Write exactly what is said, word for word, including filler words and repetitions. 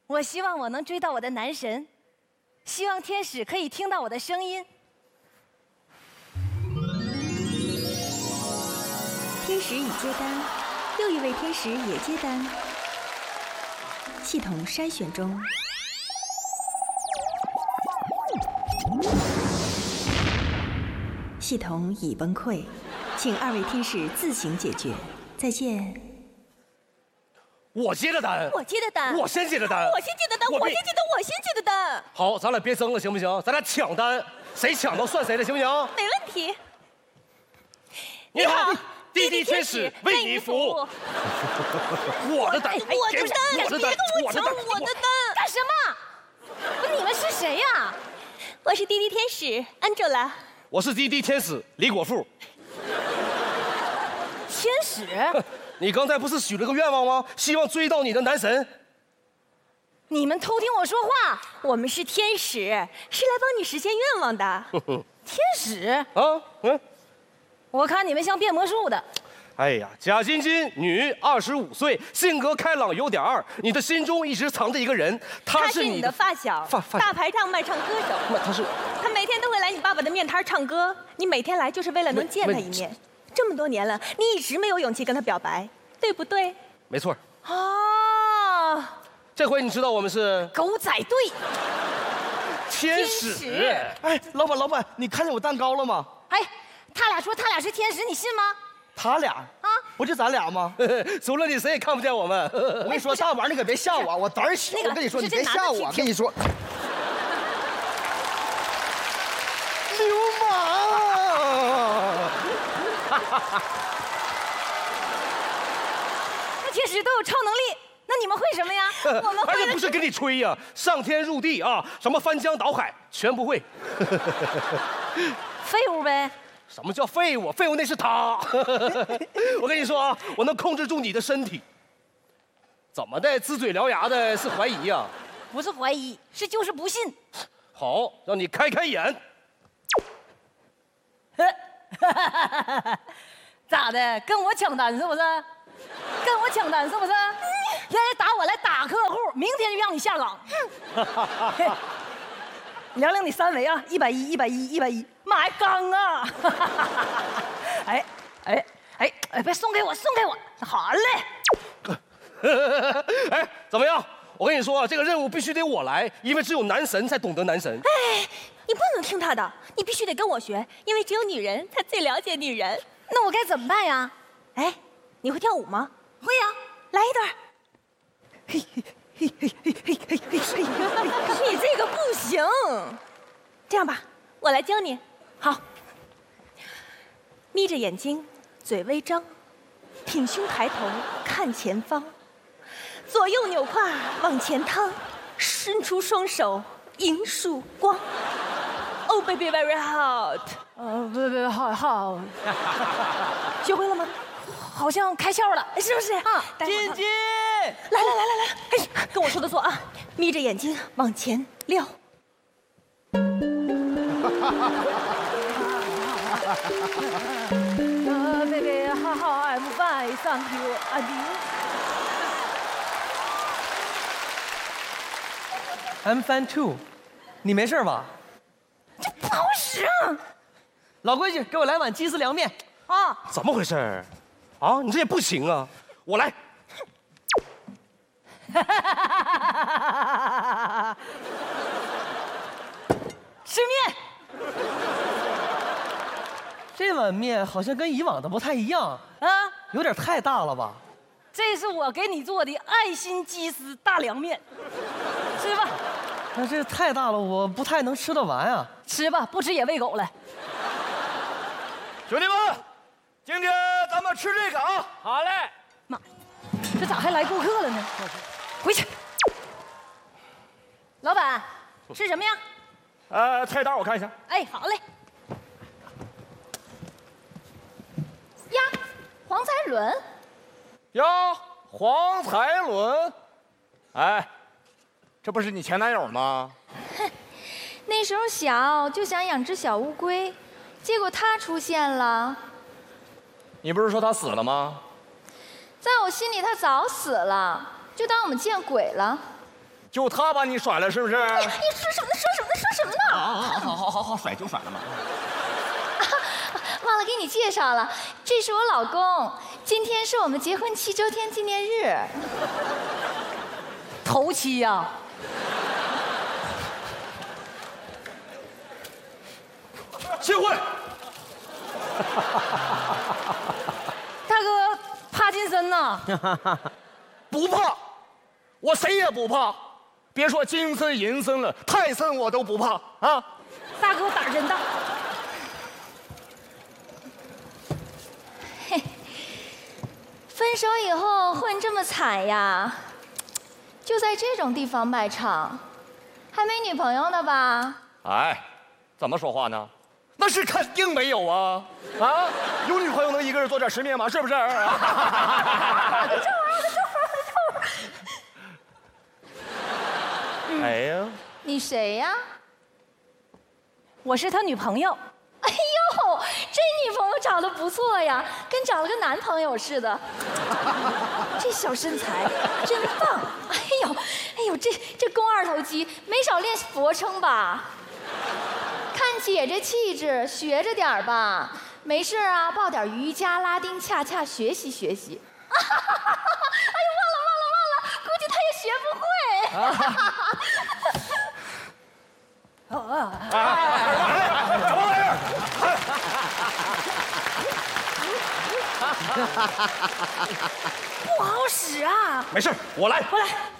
我希望我能追到我的男神，希望天使可以听到我的声音。 天使已接单，又一位天使也接单。系统筛选中。系统已崩溃，请二位天使自行解决。再见。 我接的单， 我接的单， 我先接的单， 我先接的单，我先接的，我先接的单。 好，咱俩别争了，行不行？咱俩抢单，谁抢到算谁的，行不行？ 没问题。 你好，滴滴天使为你服务。我的单， 我的单， 我的单， 我的单，我的单，干什么？不是你们是谁呀？ 我是滴滴天使 Angela。 我是滴滴天使李果富。 天使？ 你刚才不是许了个愿望吗？希望追到你的男神。 你们偷听我说话？ 我们是天使，是来帮你实现愿望的。 天使？ 啊，嗯。 我看你们像变魔术的。 哎呀，贾晶晶，女，二十五岁，性格开朗，有点二。你的心中一直藏着一个人，他是你的发小， 发发大排档卖唱歌手。 那他是？ 他每天都会来你爸爸的面摊唱歌，你每天来就是为了能见他一面。这么多年了，你一直没有勇气跟他表白，对不对？ 没错。 哦， 这回你知道我们是狗仔队。 天使。 哎，老板，老板，你看见我蛋糕了吗？ 哎，他俩说他俩是天使，你信吗？ 他俩啊，不就咱俩吗？ 除了你，谁也看不见我们。 我跟你说，大晚你可别吓我，我胆儿小。我跟你说，你别吓我。跟你说，流氓！ 那天使都有超能力，那你们会什么呀？我们会。 而且不是跟你吹呀，上天入地啊，什么翻江倒海全不会。 废物呗。 什么叫废物？废物那是他。我跟你说啊，我能控制住你的身体。怎么的？呲嘴獠牙的是怀疑呀？ 不是怀疑，是就是不信。 好，让你开开眼。 咋的？跟我抢单是不是？跟我抢单是不是？现在打我来打客户，明天就让你下岗。量量你三围啊，一百一，一百一，一百一，妈呀，刚啊！哎哎哎哎，别送给我，送给我，好嘞。 哎，怎么样？我跟你说啊，这个任务必须得我来，因为只有男神才懂得男神。 哎，你不能听他的，你必须得跟我学，因为只有女人才最了解女人。 那我该怎么办呀？ 哎，你会跳舞吗？ 会呀， 来一段。 嘿嘿嘿嘿嘿嘿嘿嘿嘿， 你这个不行。这样吧，我来教你。好，眯着眼睛，嘴微张，挺胸抬头看前方，左右扭胯往前趟，伸出双手迎曙光。Oh baby very hot。 呃，不不，好好。学会了吗？好像开窍了，是不是啊？ 晶晶， 来来来来来，哎，跟我说的做啊，眯着眼睛往前撩。 呃，baby，好好 ，I'm fine，thank you，I I'm fine too。你没事吧？ 这不好使啊！ 老规矩，给我来碗鸡丝凉面。 啊， 怎么回事？啊，你这也不行啊！我来。 吃面。 这碗面好像跟以往的不太一样啊， 有点太大了吧？ 这是我给你做的爱心鸡丝大凉面，吃吧。 那这太大了，我不太能吃得完啊。 吃吧，不吃也喂狗了。 兄弟们，今天咱们吃这个啊！ 好嘞。 妈，这咋还来顾客了呢？回去。老板，吃什么呀？ 呃，菜单我看一下。 哎，好嘞。呀，黄才伦。 哟，黄才伦。哎，这不是你前男友吗？ 哼，那时候小就想养只小乌龟，结果他出现了。 你不是说他死了吗？ 在我心里他早死了，就当我们见鬼了。 就他把你甩了，是不是？ 你说什么呢？说什么呢？说什么呢？ 啊，好好好好，甩就甩了嘛。 忘了给你介绍了，这是我老公，今天是我们结婚七周天纪念日。 头七呀、啊。 结婚。 大哥帕金森呐？ 不怕，我谁也不怕。别说金森银森了，泰森我都不怕啊！ 大哥胆儿真大。 嘿，分手以后混这么惨呀？就在这种地方卖唱，还没女朋友呢吧？ 哎，怎么说话呢？那是肯定没有啊！啊，有女朋友能一个人做点十面吗？是不是？这玩意儿，这玩意儿。哎呀， 你谁呀？ 我是他女朋友。 哎呦，这女朋友找的不错呀，跟找了个男朋友似的。这小身材真棒！哎呦，哎呦，这这肱二头肌，没少练俯卧撑吧？看姐这气质，学着点儿吧。没事啊，报点瑜伽、拉丁恰恰学习学习。哎呦，忘了忘了忘了，估计他也学不会。 怎么玩意儿？ 不好使啊！ 没事，我来。 我来。